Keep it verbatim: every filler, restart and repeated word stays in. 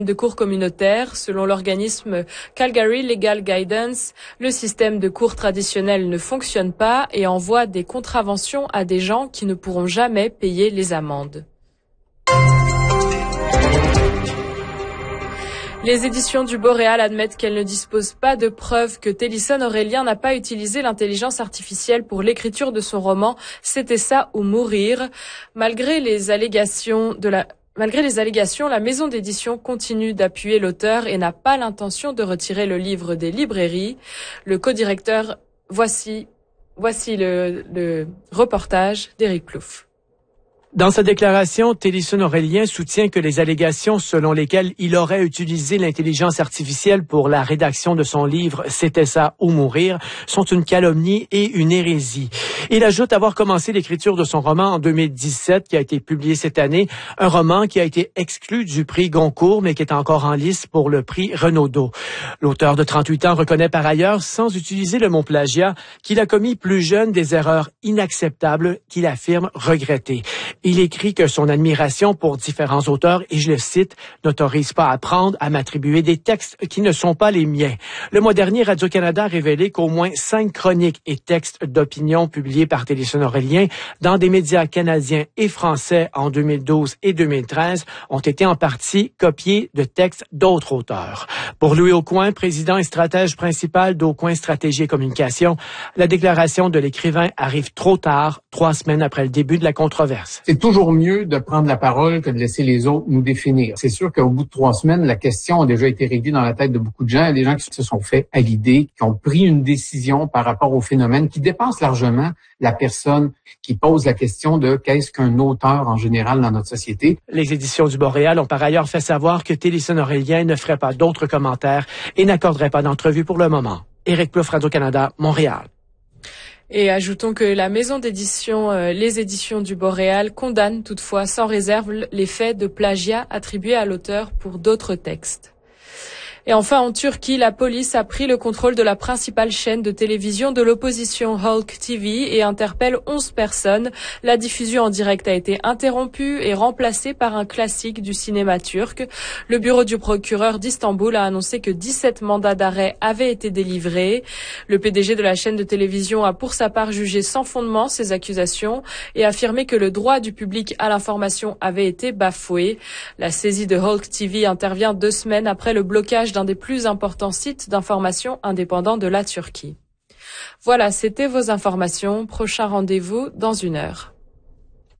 de cours communautaires. Selon l'organisme Calgary Legal Guidance, le système de cours traditionnel ne fonctionne pas et envoie des contraventions à des gens qui ne pourront jamais payer les amendes. Les éditions du Boréal admettent qu'elles ne disposent pas de preuves que Télisson Aurélien n'a pas utilisé l'intelligence artificielle pour l'écriture de son roman « C'était ça ou mourir ». Malgré les allégations de la Malgré les allégations, la maison d'édition continue d'appuyer l'auteur et n'a pas l'intention de retirer le livre des librairies. Le codirecteur, voici, voici le, le reportage d'Éric Plouffe. Dans sa déclaration, Télisson Aurélien soutient que les allégations selon lesquelles il aurait utilisé l'intelligence artificielle pour la rédaction de son livre « C'était ça ou mourir » sont une calomnie et une hérésie. Il ajoute avoir commencé l'écriture de son roman en deux mille dix-sept, qui a été publié cette année, un roman qui a été exclu du prix Goncourt, mais qui est encore en lice pour le prix Renaudot. L'auteur de trente-huit ans reconnaît par ailleurs, sans utiliser le mot plagiat, qu'il a commis plus jeune des erreurs inacceptables qu'il affirme regretter. Il écrit que son admiration pour différents auteurs, et je le cite, n'autorise pas à prendre à m'attribuer des textes qui ne sont pas les miens. Le mois dernier, Radio-Canada a révélé qu'au moins cinq chroniques et textes d'opinion publiés par Télisson Aurélien dans des médias canadiens et français en deux mille douze et deux mille treize ont été en partie copiés de textes d'autres auteurs. Pour Louis Aucoin, président et stratège principal d'Aucoin Stratégie et Communication, la déclaration de l'écrivain arrive trop tard, trois semaines après le début de la controverse. C'est toujours mieux de prendre la parole que de laisser les autres nous définir. C'est sûr qu'au bout de trois semaines, la question a déjà été réglée dans la tête de beaucoup de gens. Il y a des gens qui se sont fait à l'idée, qui ont pris une décision par rapport au phénomène qui dépasse largement la personne qui pose la question de qu'est-ce qu'un auteur en général dans notre société. Les éditions du Boréal ont par ailleurs fait savoir que Télisson Aurélien ne ferait pas d'autres commentaires et n'accorderait pas d'entrevue pour le moment. Éric Plouffe, Radio-Canada, Montréal. Et ajoutons que la maison d'édition, euh, les éditions du Boréal, condamne toutefois sans réserve les faits de plagiat attribués à l'auteur pour d'autres textes. Et enfin, en Turquie, la police a pris le contrôle de la principale chaîne de télévision de l'opposition Halk T V et interpelle onze personnes. La diffusion en direct a été interrompue et remplacée par un classique du cinéma turc. Le bureau du procureur d'Istanbul a annoncé que dix-sept mandats d'arrêt avaient été délivrés. Le P D G de la chaîne de télévision a pour sa part jugé sans fondement ces accusations et affirmé que le droit du public à l'information avait été bafoué. La saisie de Halk T V intervient deux semaines après le blocage d'un des plus importants sites d'information indépendants de la Turquie. Voilà, c'était vos informations. Prochain rendez-vous dans une heure.